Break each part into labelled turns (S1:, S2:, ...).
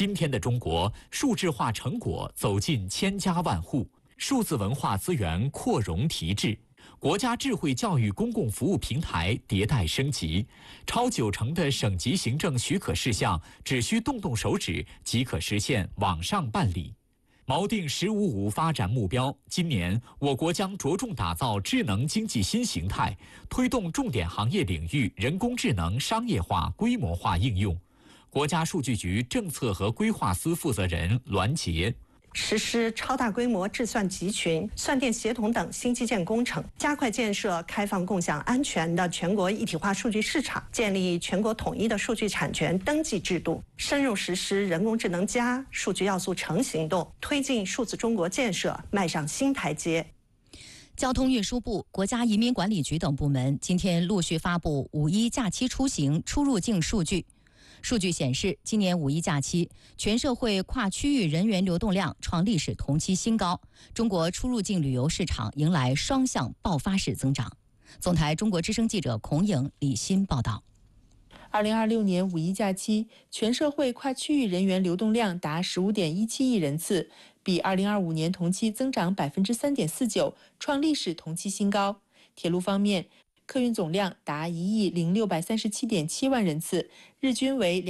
S1: 今天的中国，数字化成果走进千家万户，数字文化资源扩容提质，国家智慧教育公共服务平台迭代升级，超90%的省级行政许可事项只需动动手指即可实现网上办理。锚定“十五五”发展目标，今年我国将着重打造智能经济新形态，推动重点行业领域人工智能商业化、规模化应用。国家数据局政策和规划司负责人栾杰。
S2: 实施超大规模智算集群、算电协同等新基建工程，加快建设开放、共享、安全的全国一体化数据市场，建立全国统一的数据产权登记制度，深入实施人工智能+数据要素城行动，推进数字中国建设迈上新台阶。
S3: 交通运输部、国家移民管理局等部门今天陆续发布五一假期出行出入境数据。数据显示，今年五一假期，全社会跨区域人员流动量创历史同期新高，中国出入境旅游市场迎来双向爆发式增长。总台中国之声记者孔颖、李欣报道。
S4: 2026年五一假期，全社会跨区域人员流动量达15.17亿人次，比2025年同期增长3.49%，创历史同期新高。铁路方面，客运总量达1亿0637.7万人次，日均为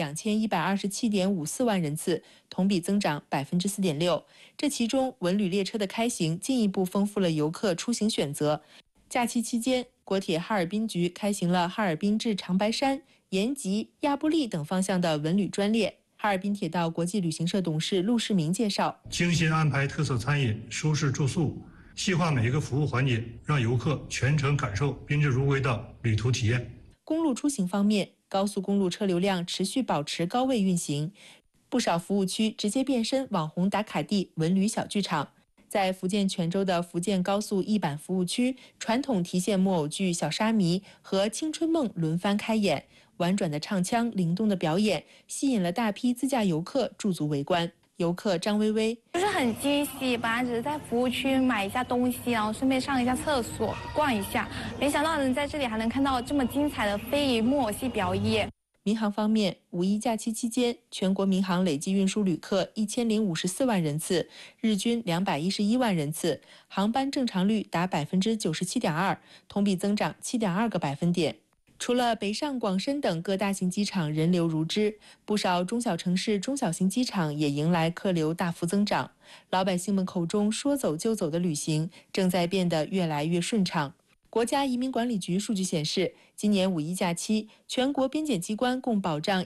S4: 2127.54万人次，同比增长4.6%。这其中，文旅列车的开行进一步丰富了游客出行选择。假期期间，国铁哈尔滨局开行了哈尔滨至长白山、延吉、亚布力等方向的文旅专列。哈尔滨铁道国际旅行社董事陆世明介绍，
S5: 精心安排特色餐饮、舒适住宿，细化每一个服务环节，让游客全程感受宾至如归的旅途体验。
S4: 公路出行方面，高速公路车流量持续保持高位运行，不少服务区直接变身网红打卡地、文旅小剧场。在福建泉州的福建高速一板服务区，传统提线木偶剧《小沙弥》和《青春梦》轮番开演，婉转的唱腔、灵动的表演，吸引了大批自驾游客驻足围观。游客张薇薇
S6: 就是很惊喜，本来只是在服务区买一下东西，然后顺便上一下厕所、逛一下，没想到能在这里还能看到这么精彩的非遗木偶戏表演。
S4: 民航方面，五一假期期间，全国民航累计运输旅客1054万人次，日均211万人次，航班正常率达97.2%，同比增长7.2个百分点。除了北上广深等各大型机场人流如织，不少中小城市中小型机场也迎来客流大幅增长。老百姓们口中说走就走的旅行，正在变得越来越顺畅。国家移民管理局数据显示，今年五一假期，全国边检机关共保障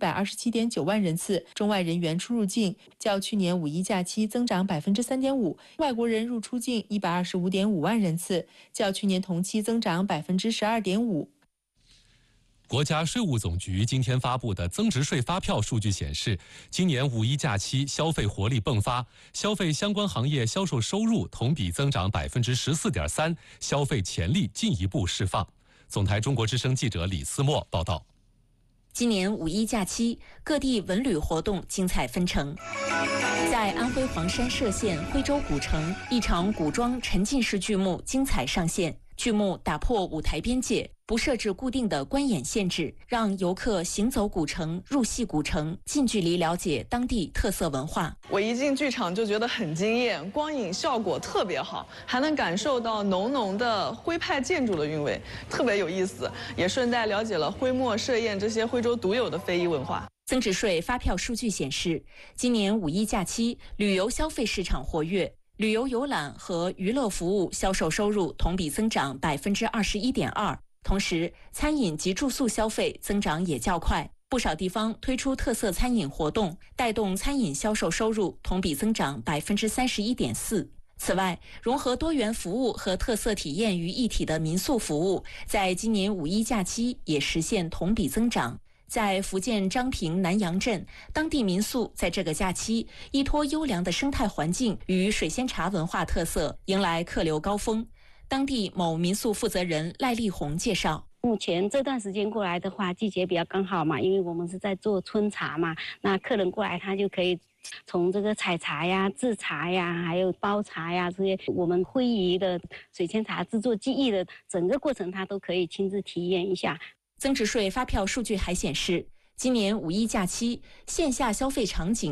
S4: 1127.9万人次中外人员出入境，较去年五一假期增长3.5%；外国人入出境125.5万人次，较去年同期增长12.5%。
S7: 国家税务总局今天发布的增值税发票数据显示，今年五一假期消费活力迸发，消费相关行业销售收入同比增长14.3%，消费潜力进一步释放。总台中国之声记者李思墨报道。
S3: 今年五一假期，各地文旅活动精彩纷呈。在安徽黄山歙县徽州古城，一场古装沉浸式剧目精彩上线。剧目打破舞台边界，不设置固定的观演限制，让游客行走古城、入戏古城，近距离了解当地特色文化。
S8: 我一进剧场就觉得很惊艳，光影效果特别好，还能感受到浓浓的徽派建筑的韵味，特别有意思，也顺带了解了徽墨设宴这些徽州独有的非遗文化。
S3: 增值税发票数据显示，今年五一假期旅游消费市场活跃，旅游游览和娱乐服务销售收入同比增长21.2%，同时餐饮及住宿消费增长也较快，不少地方推出特色餐饮活动，带动餐饮销售收入同比增长31.4%。此外，融合多元服务和特色体验于一体的民宿服务，在今年五一假期也实现同比增长。在福建漳平南阳镇，当地民宿在这个假期依托优良的生态环境与水仙茶文化特色，迎来客流高峰。当地某民宿负责人赖丽红介绍，
S9: 目前这段时间过来的话，季节比较刚好嘛，因为我们是在做春茶嘛，那客人过来他就可以从这个采茶呀、制茶呀，还有包茶呀这些我们徽遗的水仙茶制作技艺的整个过程，他都可以亲自体验一下。
S3: 增值税发票数据还显示，今年五一假期线下消费场景